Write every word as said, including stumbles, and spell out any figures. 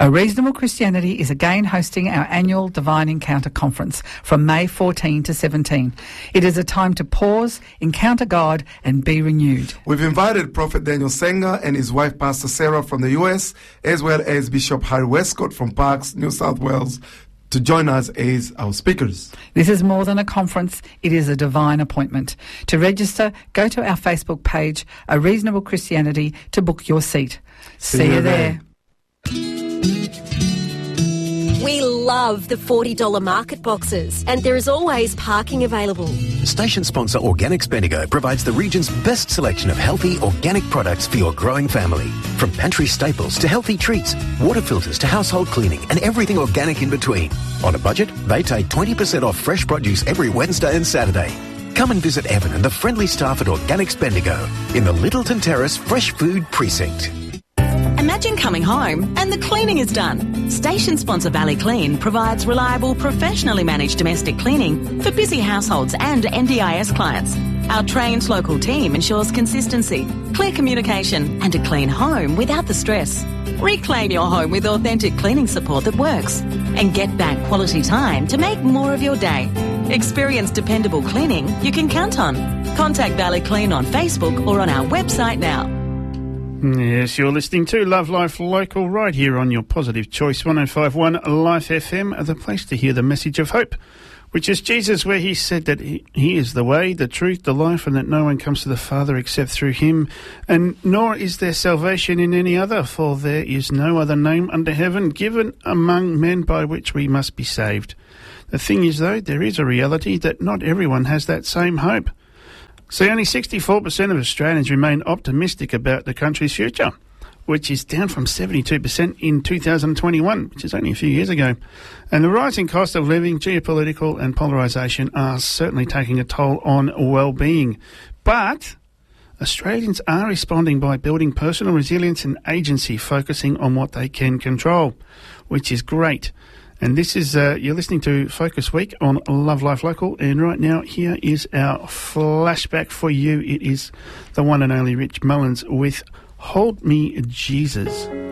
A Reasonable Christianity is again hosting our annual Divine Encounter Conference from May fourteenth to seventeenth. It is a time to pause, encounter God and be renewed. We've invited Prophet Daniel Senga and his wife Pastor Sarah from the U S, as well as Bishop Harry Westcott from Parkes, New South Wales, to join us as our speakers. This is more than a conference, it is a divine appointment. To register, go to our Facebook page, A Reasonable Christianity, to book your seat. See, See you there. there. We love the forty dollars market boxes, and there is always parking available. Station sponsor Organics Bendigo provides the region's best selection of healthy organic products for your growing family. From pantry staples to healthy treats, water filters to household cleaning, and everything organic in between. On a budget, they take twenty percent off fresh produce every Wednesday and Saturday. Come and visit Evan and the friendly staff at Organics Bendigo in the Littleton Terrace Fresh Food Precinct. Imagine coming home and the cleaning is done. Station sponsor Valley Clean provides reliable, professionally managed domestic cleaning for busy households and N D I S clients. Our trained local team ensures consistency, clear communication and a clean home without the stress. Reclaim your home with authentic cleaning support that works and get back quality time to make more of your day. Experience dependable cleaning you can count on. Contact Valley Clean on Facebook or on our website now. Yes, you're listening to Love Life Local right here on your Positive Choice one oh five point one Life F M, the place to hear the message of hope, which is Jesus, where he said that he, he is the way, the truth, the life, and that no one comes to the Father except through him, and nor is there salvation in any other, for there is no other name under heaven given among men by which we must be saved. The thing is, though, there is a reality that not everyone has that same hope. See, only sixty-four percent of Australians remain optimistic about the country's future, which is down from seventy-two percent in two thousand twenty-one, which is only a few years ago. And the rising cost of living, geopolitical and polarisation are certainly taking a toll on well-being. But Australians are responding by building personal resilience and agency, focusing on what they can control, which is great. And this is, uh, you're listening to Focus Week on Love Life Local. And right now, here is our flashback for you. It is the one and only Rich Mullins with Hold Me, Jesus.